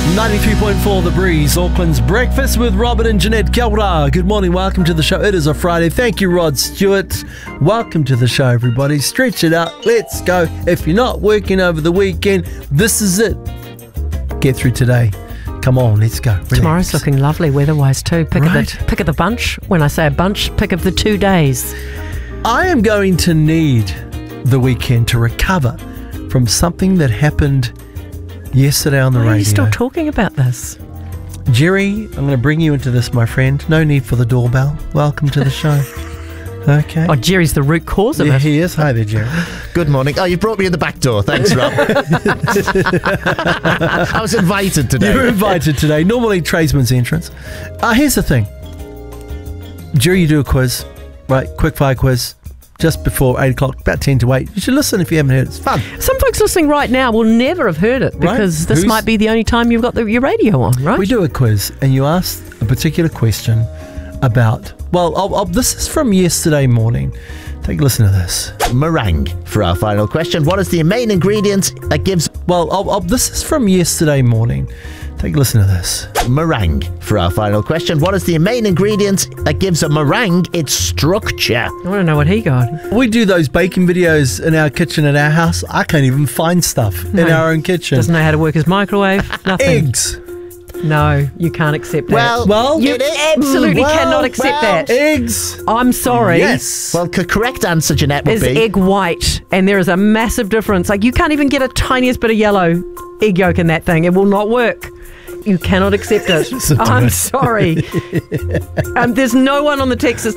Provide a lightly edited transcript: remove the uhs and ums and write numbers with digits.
93.4 The Breeze, Auckland's breakfast with Robert and Jeanette. Kia ora. Good morning, welcome to the show. It is a Friday. Thank you, Rod Stewart. Welcome to the show, everybody. Stretch it out. Let's go. If you're not working over the weekend, this is it. Get through today. Come on, let's go. Relax. Tomorrow's looking lovely weather-wise too. Pick of the bunch. When I say a bunch, pick of the 2 days. I am going to need the weekend to recover from something that happened yesterday on the radio. Why are you still talking about this? Jerry, I'm going to bring you into this, my friend. No need for the doorbell. Welcome to the show. Okay. Oh, Jerry's the root cause of it. He is. Hi there, Jerry. Good morning. Oh, you brought me in the back door. Thanks, Rob. I was invited today. You were invited today. Normally tradesman's entrance. Here's the thing. Jerry, you do a quiz, right? Quick fire quiz. Just before 8 o'clock, about 10 to 8. You should listen if you haven't heard it. It's fun. Some folks listening right now will never have heard it because this might be the only time you've got your radio on, right? We do a quiz and you ask a particular question about, this is from yesterday morning. Take a listen to this. Meringue for our final question. What is the main ingredient that gives... this is from yesterday morning. Take a listen to this. Meringue for our final question. What is the main ingredient that gives a meringue its structure? I want to know what he got. We do those baking videos in our kitchen at our house. I can't even find stuff in our own kitchen. Doesn't know how to work his microwave. Nothing. Eggs. No, you can't accept that. Well, you absolutely cannot accept that. Eggs. I'm sorry. Yes. Well, the correct answer, Jeanette, would Is be... egg white, and there is a massive difference. Like, you can't even get a tiniest bit of yellow egg yolk in that thing. It will not work. You cannot accept it. I'm sorry. There's no one on the Texas